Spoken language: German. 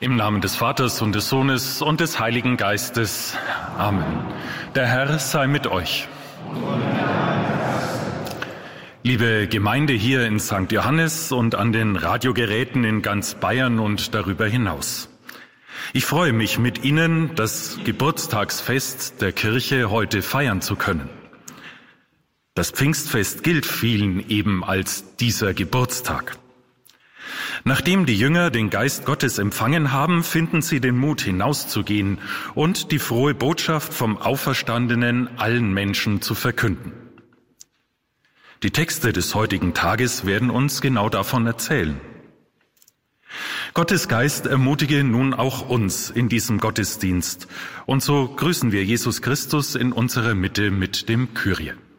Im Namen des Vaters und des Sohnes und des Heiligen Geistes. Amen. Der Herr sei mit euch. Liebe Gemeinde hier in St. Johannes und an den Radiogeräten in ganz Bayern und darüber hinaus. Ich freue mich, mit Ihnen das Geburtstagsfest der Kirche heute feiern zu können. Das Pfingstfest gilt vielen eben als dieser Geburtstag. Nachdem die Jünger den Geist Gottes empfangen haben, finden sie den Mut, hinauszugehen und die frohe Botschaft vom Auferstandenen allen Menschen zu verkünden. Die Texte des heutigen Tages werden uns genau davon erzählen. Gottes Geist ermutige nun auch uns in diesem Gottesdienst. Und so grüßen wir Jesus Christus in unserer Mitte mit dem Kyrie.